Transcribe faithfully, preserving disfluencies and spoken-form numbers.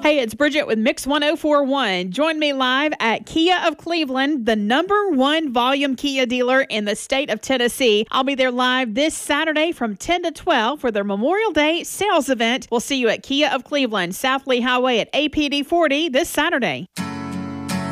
Hey, it's Bridget with Mix one oh four point one. Join me live at Kia of Cleveland, the number one volume Kia dealer in the state of Tennessee. I'll be there live this Saturday from ten to twelve for their Memorial Day sales event. We'll see you at Kia of Cleveland, South Lee Highway at A P D forty this Saturday.